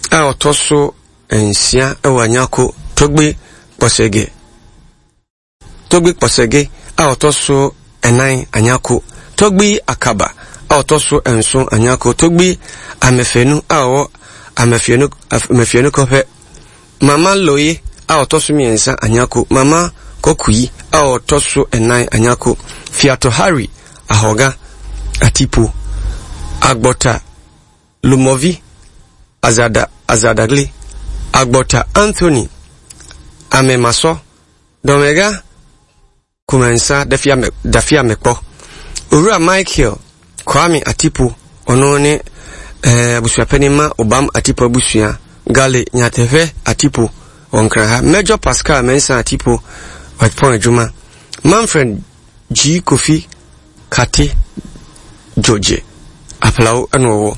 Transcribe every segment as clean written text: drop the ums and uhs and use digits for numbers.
a otoso ensia ewa anyako togbe posege a otoso enan anyako togbe akaba a otoso enso anyako togbe amefenu a o amefenu kope mama loye a otoso miensa anyako mama kokuyi a otoso enan anyako fiato hari ahoga atipu agbota lumovi azadagle agbota Anthony amemaso domega kumensa dafia mekpo owura Michael Kwame atipu ono ne abusuapanima obam atipu abusua gale nyatefe atipu onkraha Major Pascal mensa atipu watpon adwuma Manfred G Kofi Kate George aplau anowo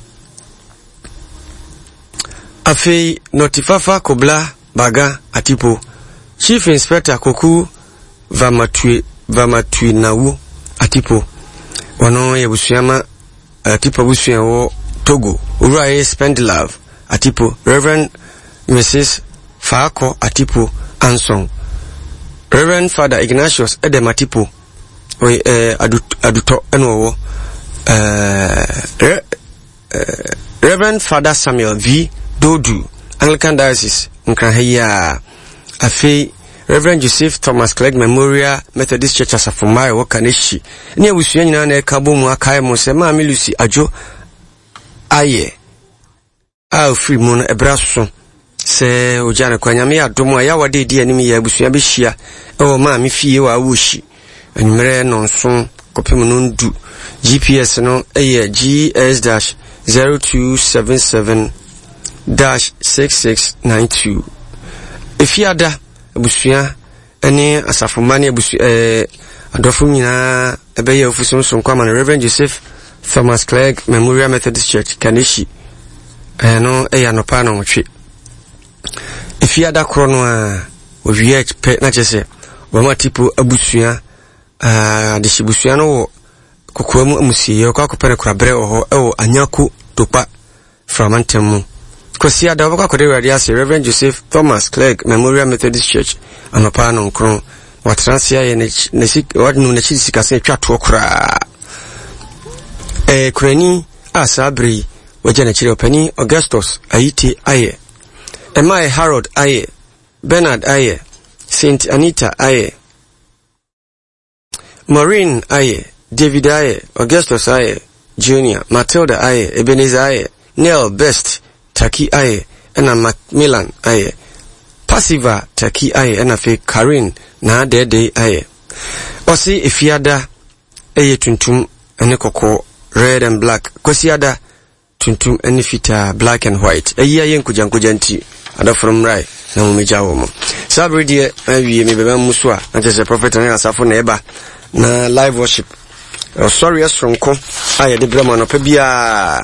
afi notifafa kobla baga atipo Chief Inspector Koku Vamatui nawu atipo wano yebusuama atipo busua wo Togo uraye Spend Love atipo Reverend Mrs. Faako atipo Anson Reverend Father Ignatius Edem atipo aduto enowo Reverend Father Samuel V Dodu Anglican Diocese Nkranheya afi Reverend Joseph Thomas Clegg Memorial Methodist Church Asafomai Wakaneshi ni abusua nyina na ekabo mu akae mo se ma Lucy Ajo aye a free mu no ebraso se ojana kwanyame adomo aya wade di anim ya abusua behia ewo ma me fie wa wushi enmere no nso kopem no ndu GPS no eye GS-277-6692 efiada abusua ene asafomani abusua adofo nyina ebeye ofusunsun kwama Reverend Joseph Thomas Clegg Memorial Methodist Church Kaneshi no eya no pa no twe efiada kro no a owie pe na chese wo tipo abusua de shibusua no wo kokoamu amusiye kwa kopere krabre oho ewo anyako topa framantem Kosia da waka kode radiasi Reverend Joseph Thomas Clegg Memorial Methodist Church anopa no nkron watransia ye nesi wadnu na chisika se twato kra kurani asabri wajana chire opani Augustus Aiti aye Emma Harold aye Bernard aye Saint Anita aye Maureen aye David aye Augustus aye Junior Matilda aye Ebenezer aye Neil Best Taki aye ena Macmillan aye Passiva Taki aye ena fe Karin na dede aye osi efiada eye tuntum ene koko red and black kosiada tuntum ene fita black and white eye aye nkujankujanti ada from right na mumejawo mo sabre die awie mebeba muso a na tese prophet na asafo na eba na live worship sorry as from ko aye de brama no pa bia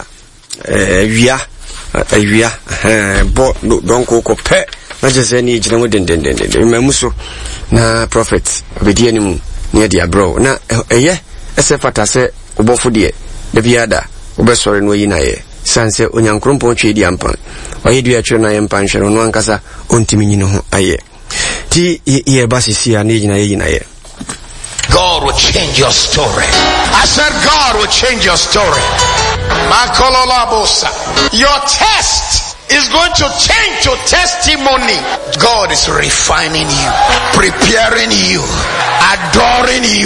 awia bo donc ko pe na jese ni gina mo dendendende mamuso na prophet obedi animu ne dia bro na eye esefata se obofo de biada obesore no yi na ye sanse onyankrompo twe di ampan oye dua twe na ye mpan hwere no ankasa ontimi nyi no ho aye ti ye basisi ani gina ye na ye God will change your story. I said God will change your story. Your test is going to change your testimony. God is refining you, preparing you, adoring you.